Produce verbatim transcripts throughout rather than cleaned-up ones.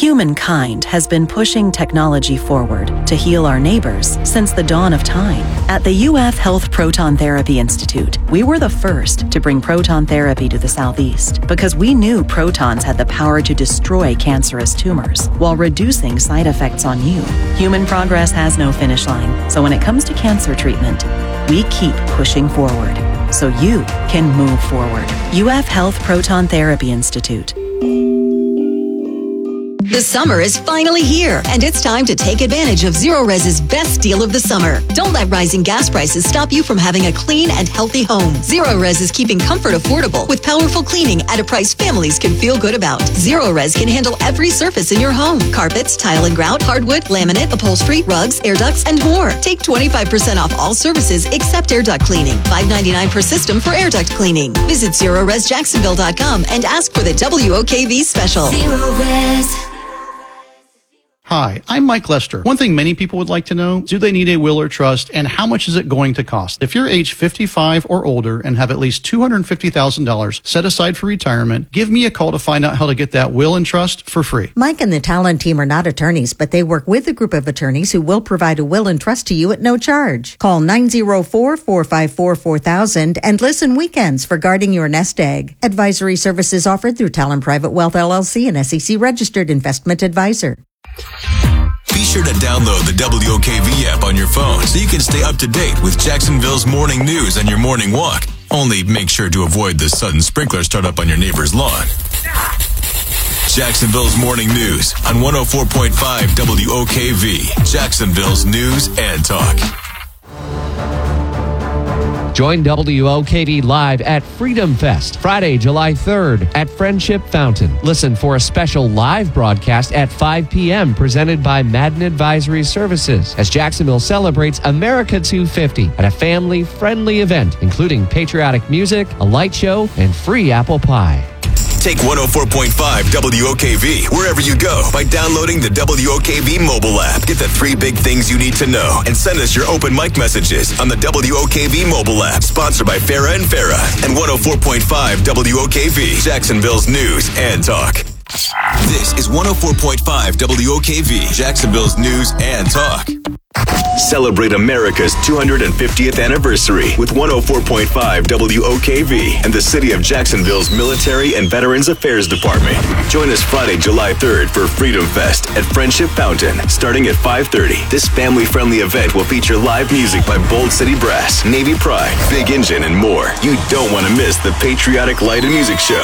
Humankind has been pushing technology forward to heal our neighbors since the dawn of time. At the U F Health Proton Therapy Institute, we were the first to bring proton therapy to the Southeast because we knew protons had the power to destroy cancerous tumors while reducing side effects on you. Human progress has no finish line, so when it comes to cancer treatment, we keep pushing forward so you can move forward. U F Health Proton Therapy Institute. The summer is finally here, and it's time to take advantage of Zerorez's best deal of the summer. Don't let rising gas prices stop you from having a clean and healthy home. Zerorez is keeping comfort affordable with powerful cleaning at a price families can feel good about. Zerorez can handle every surface in your home. Carpets, tile and grout, hardwood, laminate, upholstery, rugs, air ducts, and more. Take twenty-five percent off all services except air duct cleaning. five ninety-nine per system for air duct cleaning. Visit Zerorez Jacksonville dot com and ask for the W O K V special. Zerorez. Hi, I'm Mike Lester. One thing many people would like to know, do they need a will or trust, and how much is it going to cost? If you're age fifty-five or older and have at least two hundred fifty thousand dollars set aside for retirement, give me a call to find out how to get that will and trust for free. Mike and the Talent team are not attorneys, but they work with a group of attorneys who will provide a will and trust to you at no charge. Call nine oh four, four five four, four thousand and listen weekends for guarding your nest egg. Advisory services offered through Talent Private Wealth L L C, an S E C registered investment advisor. Be sure to download the W O K V app on your phone so you can stay up to date with Jacksonville's morning news on your morning walk. Only make sure to avoid the sudden sprinkler startup on your neighbor's lawn. Jacksonville's morning news on one oh four point five W O K V, Jacksonville's news and talk. Join W O K V live at Freedom Fest, Friday, July third at Friendship Fountain. Listen for a special live broadcast at five p.m. presented by Madden Advisory Services as Jacksonville celebrates America two fifty at a family-friendly event, including patriotic music, a light show, and free apple pie. Take one oh four point five W O K V wherever you go by downloading the W O K V mobile app. Get the three big things you need to know and send us your open mic messages on the W O K V mobile app. Sponsored by Farah and Farah and one oh four point five W O K V, Jacksonville's news and talk. This is one oh four point five W O K V, Jacksonville's news and talk. Celebrate America's two hundred fiftieth anniversary with one oh four point five W O K V and the City of Jacksonville's Military and Veterans Affairs Department. Join us Friday, July third for Freedom Fest at Friendship Fountain, starting at five thirty. This family-friendly event will feature live music by Bold City Brass, Navy Pride, Big Engine, and more. You don't want to miss the Patriotic Light and Music Show.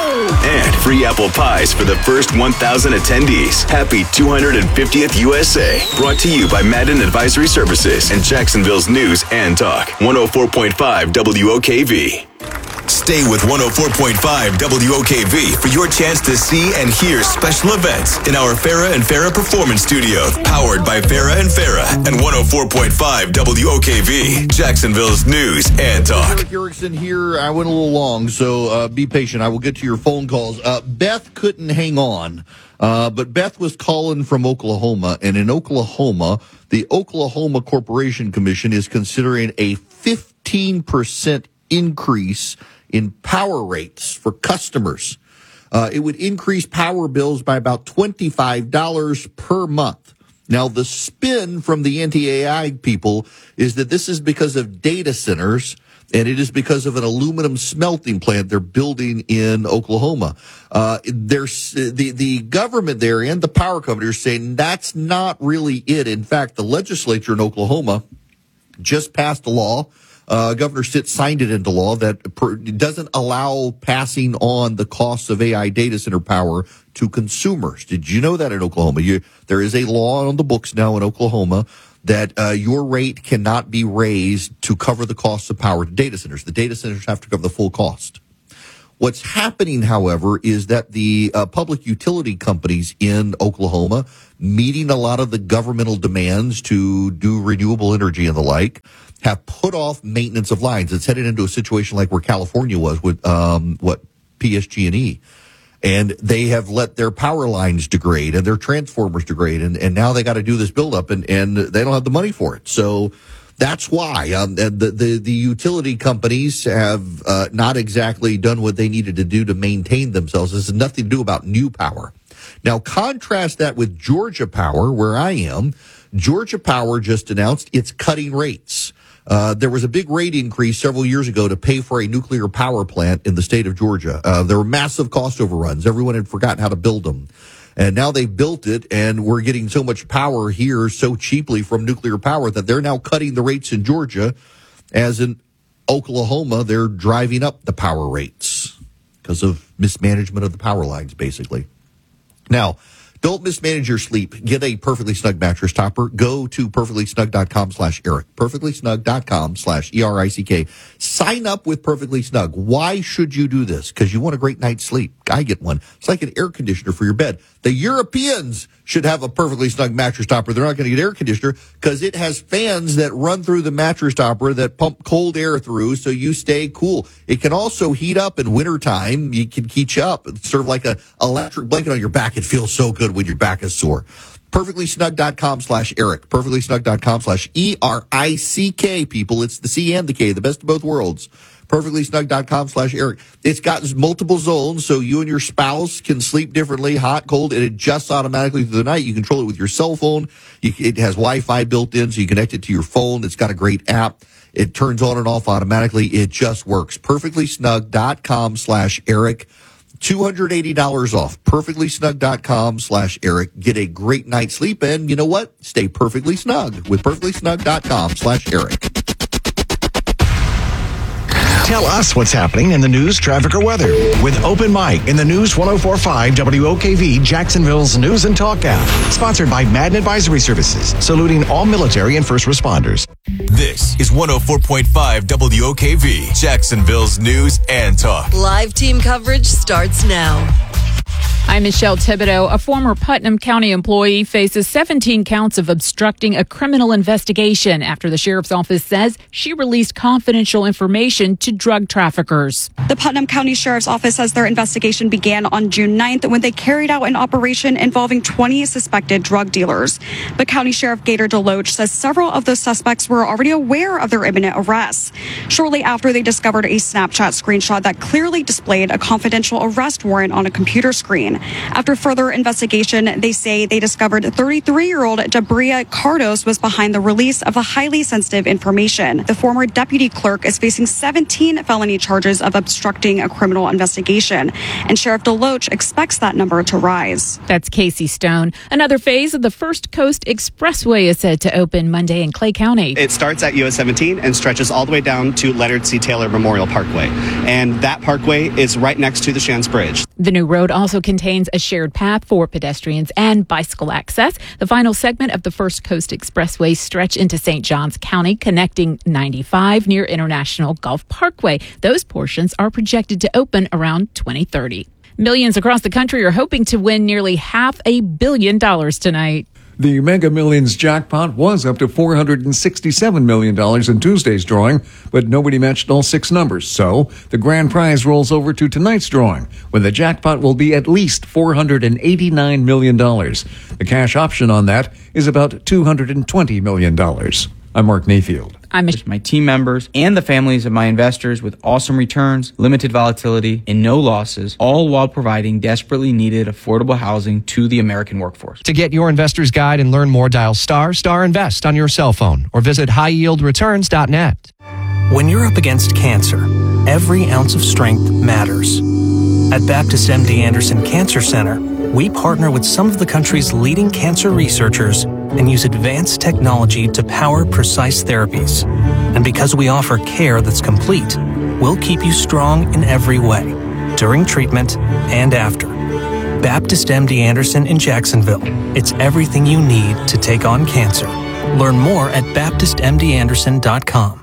And free apple pies for the first one thousand attendees. Happy two hundred fiftieth U S A. Brought to you by Madden Advisory Services and Jacksonville's News and Talk. one oh four point five W O K V. Stay with one oh four point five W O K V for your chance to see and hear special events in our Farah and Farah Performance Studio, powered by Farah and Farah and one oh four point five W O K V, Jacksonville's News and Talk. Eric Erickson here. I went a little long, so uh, be patient. I will get to your phone calls. Uh, Beth couldn't hang on, uh, but Beth was calling from Oklahoma, and in Oklahoma, the Oklahoma Corporation Commission is considering a fifteen percent increase in power rates for customers. Uh, it would increase power bills by about twenty-five dollars per month. Now, the spin from the anti A I people is that this is because of data centers, and it is because of an aluminum smelting plant they're building in Oklahoma. Uh, there's the, the government there and the power company are saying that's not really it. In fact, the legislature in Oklahoma just passed a law. Uh, Governor Stitt signed it into law that per, doesn't allow passing on the costs of A I data center power to consumers. Did you know that in Oklahoma? You, there is a law on the books now in Oklahoma that uh, your rate cannot be raised to cover the costs of power to data centers. The data centers have to cover the full cost. What's happening, however, is that the uh, public utility companies in Oklahoma, meeting a lot of the governmental demands to do renewable energy and the like, have put off maintenance of lines. It's headed into a situation like where California was with um, what P S G and E. And they have let their power lines degrade and their transformers degrade. And, and now they got to do this buildup, and, and they don't have the money for it. So that's why um, the, the, the utility companies have uh, not exactly done what they needed to do to maintain themselves. This has nothing to do about new power. Now, contrast that with Georgia Power, where I am. Georgia Power just announced it's cutting rates. Uh, there was a big rate increase several years ago to pay for a nuclear power plant in the state of Georgia. Uh, there were massive cost overruns. Everyone had forgotten how to build them. And now they've built it, and we're getting so much power here so cheaply from nuclear power that they're now cutting the rates in Georgia. As in Oklahoma, they're driving up the power rates because of mismanagement of the power lines, basically. Now, don't mismanage your sleep. Get a Perfectly Snug mattress topper. Go to perfectlysnug.com slash Eric. Perfectlysnug.com slash E R I C K. Sign up with Perfectly Snug. Why should you do this? Because you want a great night's sleep. I get one. It's like an air conditioner for your bed. The Europeans should have a Perfectly Snug mattress topper. They're not going to get air conditioner because it has fans that run through the mattress topper that pump cold air through so you stay cool. It can also heat up in wintertime. You can heat you up. It's sort of like an electric blanket on your back. It feels so good when your back is sore. Perfectlysnug.com slash Eric. Perfectlysnug.com slash E R I C K, people. It's the C and the K, the best of both worlds. Perfectlysnug.com slash Eric. It's got multiple zones, so you and your spouse can sleep differently, hot, cold. It adjusts automatically through the night. You control it with your cell phone. You, it has Wi-Fi built in, so you connect it to your phone. It's got a great app. It turns on and off automatically. It just works. Perfectlysnug.com slash Eric. two hundred eighty dollars off. Perfectlysnug.com slash Eric. Get a great night's sleep, and you know what? Stay perfectly snug with perfectlysnug.com slash Eric. Tell us what's happening in the news, traffic, or weather with Open Mic in the News one oh four point five W O K V, Jacksonville's News and Talk app. Sponsored by Madden Advisory Services, saluting all military and first responders. This is one oh four point five W O K V, Jacksonville's News and Talk. Live team coverage starts now. I'm Michelle Thibodeau. A former Putnam County employee faces seventeen counts of obstructing a criminal investigation after the sheriff's office says she released confidential information to drug traffickers. The Putnam County Sheriff's Office says their investigation began on June ninth when they carried out an operation involving twenty suspected drug dealers. But County Sheriff Gator DeLoach says several of those suspects were already aware of their imminent arrests. Shortly after, they discovered a Snapchat screenshot that clearly displayed a confidential arrest warrant on a computer screen. After further investigation, they say they discovered thirty-three-year-old Debria Cardos was behind the release of the highly sensitive information. The former deputy clerk is facing seventeen felony charges of obstructing a criminal investigation, and Sheriff DeLoach expects that number to rise. That's Casey Stone. Another phase of the First Coast Expressway is said to open Monday in Clay County. It starts at U S seventeen and stretches all the way down to Leonard C. Taylor Memorial Parkway, and that parkway is right next to the Shands Bridge. The new road also contains a shared path for pedestrians and bicycle access. The final segment of the First Coast Expressway stretch into Saint Johns County, connecting ninety-five near International Golf Parkway. Those portions are projected to open around twenty thirty. Millions across the country are hoping to win nearly half a billion dollars tonight. The Mega Millions jackpot was up to four hundred sixty-seven million dollars in Tuesday's drawing, but nobody matched all six numbers. So the grand prize rolls over to tonight's drawing, when the jackpot will be at least four hundred eighty-nine million dollars. The cash option on that is about two hundred twenty million dollars. I'm Mark Mayfield. I'm my team members and the families of my investors with awesome returns, limited volatility, and no losses, all while providing desperately needed affordable housing to the American workforce. To get your investor's guide and learn more, dial star star invest on your cell phone or visit high yield returns dot net. When you're up against cancer, every ounce of strength matters. At Baptist M D Anderson Cancer Center, we partner with some of the country's leading cancer researchers and use advanced technology to power precise therapies. And because we offer care that's complete, we'll keep you strong in every way, during treatment and after. Baptist M D Anderson in Jacksonville. It's everything you need to take on cancer. Learn more at baptist m d anderson dot com.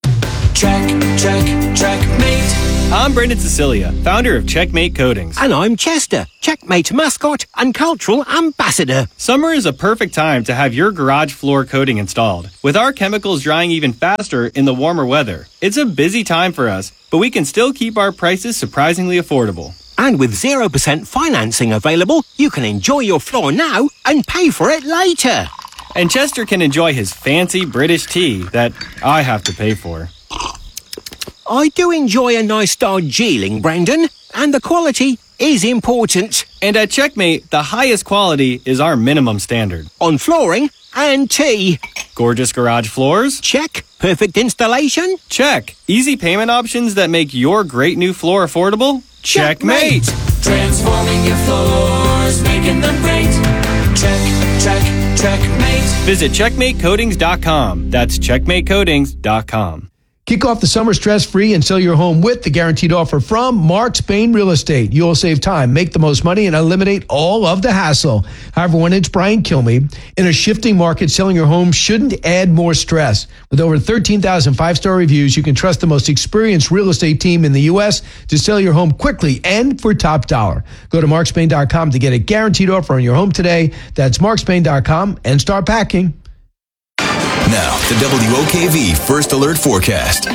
Check, check, checkmate. I'm Brendan Cecilia, founder of Checkmate Coatings. And I'm Chester, Checkmate mascot and cultural ambassador. Summer is a perfect time to have your garage floor coating installed. With our chemicals drying even faster in the warmer weather, it's a busy time for us, but we can still keep our prices surprisingly affordable. And with zero percent financing available, you can enjoy your floor now and pay for it later. And Chester can enjoy his fancy British tea that I have to pay for. I do enjoy a nice Darjeeling, Brendan, and the quality is important. And at Checkmate, the highest quality is our minimum standard. On flooring and tea. Gorgeous garage floors? Check. Perfect installation? Check. Easy payment options that make your great new floor affordable? Checkmate. Transforming your floors, making them great. Check, check, checkmate. Visit checkmate coatings dot com. That's checkmate coatings dot com. Kick off the summer stress-free and sell your home with the guaranteed offer from Mark Spain Real Estate. You'll save time, make the most money, and eliminate all of the hassle. However, when it's Brian Kilmeade, in a shifting market, selling your home shouldn't add more stress. With over thirteen thousand five-star reviews, you can trust the most experienced real estate team in the U S to sell your home quickly and for top dollar. Go to mark spain dot com to get a guaranteed offer on your home today. That's mark spain dot com and start packing. Now, the W O K V First Alert Forecast.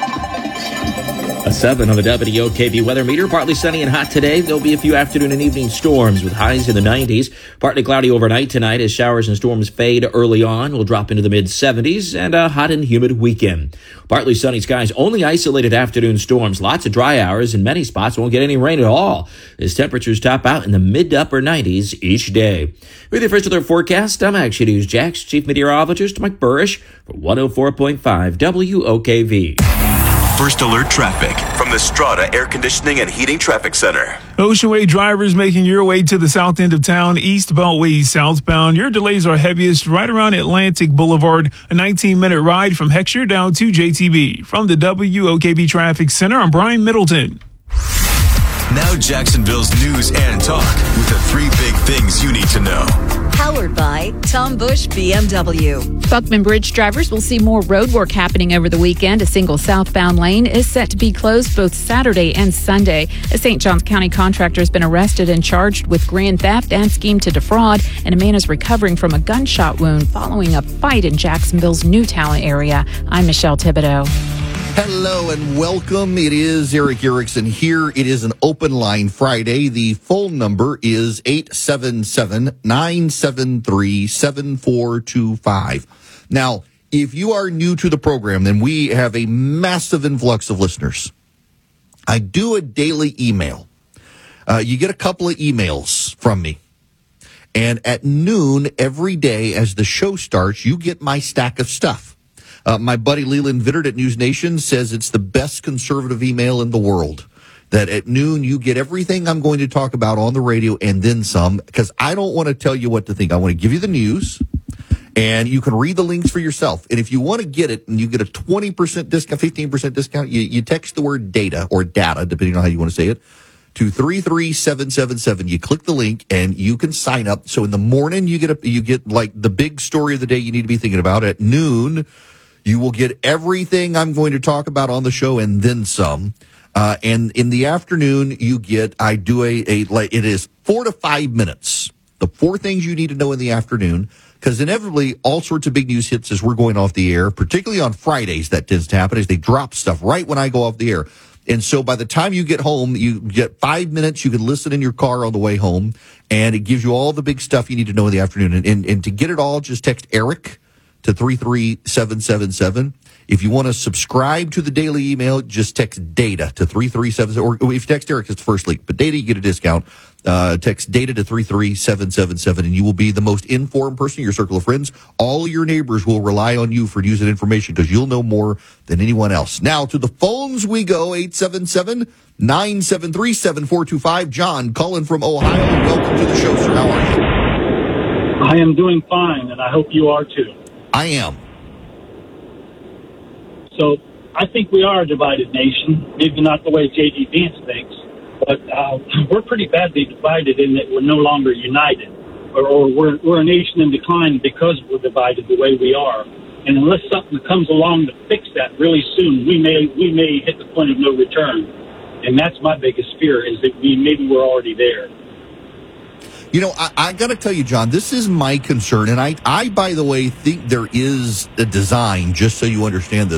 A seven on the W O K V weather meter. Partly sunny and hot today. There'll be a few afternoon and evening storms with highs in the nineties. Partly cloudy overnight tonight as showers and storms fade early on. We'll drop into the mid seventies and a hot and humid weekend. Partly sunny skies, only isolated afternoon storms. Lots of dry hours and many spots won't get any rain at all as temperatures top out in the mid to upper nineties each day. With your First Alert Forecast, I'm Action News Jax Chief Meteorologist Mike Burrish for one oh four point five W O K V. First Alert Traffic from the Strata Air Conditioning and Heating Traffic Center. Ocean Way drivers making your way to the south end of town, East Beltway southbound. Your delays are heaviest right around Atlantic Boulevard, a nineteen-minute ride from Heckscher down to J T B. From the W O K V Traffic Center, I'm Brian Middleton. Now Jacksonville's news and talk with the three big things you need to know. Powered by Tom Bush B M W. Buckman Bridge drivers will see more road work happening over the weekend. A single southbound lane is set to be closed both Saturday and Sunday. A Saint Johns County contractor has been arrested and charged with grand theft and scheme to defraud, and a man is recovering from a gunshot wound following a fight in Jacksonville's Newtown area. I'm Michelle Thibodeau. Hello and welcome. It is Eric Erickson here. It is an open line Friday. The phone number is eight seven seven, nine seven three, seven four two five. Now, if you are new to the program, then we have a massive influx of listeners. I do a daily email. Uh, you get a couple of emails from me. And at noon every day as the show starts, you get my stack of stuff. Uh, my buddy Leland Vittert at News Nation says it's the best conservative email in the world. That at noon you get everything I'm going to talk about on the radio and then some, because I don't want to tell you what to think. I want to give you the news, and you can read the links for yourself. And if you want to get it and you get a twenty percent discount, fifteen percent discount, you, you text the word data or data, depending on how you want to say it, to three three seven seven seven. You click the link and you can sign up. So in the morning you get a, you get like the big story of the day you need to be thinking about. At noon, you will get everything I'm going to talk about on the show and then some. Uh, and in the afternoon, you get, I do a, a, like, it is four to five minutes. The four things you need to know in the afternoon, because inevitably all sorts of big news hits as we're going off the air, particularly on Fridays. That tends to happen as they drop stuff right when I go off the air. And so by the time you get home, you get five minutes. You can listen in your car on the way home, and it gives you all the big stuff you need to know in the afternoon. And, and, and to get it all, just text Eric to three three seven seven seven. If you want to subscribe to the daily email, just text DATA to three three seven seven. Or if you text Eric, it's the first link. But DATA, you get a discount. Uh, text DATA to three three seven seven seven, and you will be the most informed person in your circle of friends. All your neighbors will rely on you for news and information because you'll know more than anyone else. Now, to the phones we go, eight seven seven, nine seven three, seven four two five. John, calling from Ohio, and welcome to the show, sir. How are you? I am doing fine, and I hope you are too. I am. So I think we are a divided nation, maybe not the way J D. Vance thinks, but uh, we're pretty badly divided in that we're no longer united, or, or we're, we're a nation in decline because we're divided the way we are. And unless something comes along to fix that really soon, we may we may hit the point of no return. And that's my biggest fear, is that we maybe we're already there. You know, I, I got to tell you, John, this is my concern. And I, I, by the way, think there is a design, just so you understand this.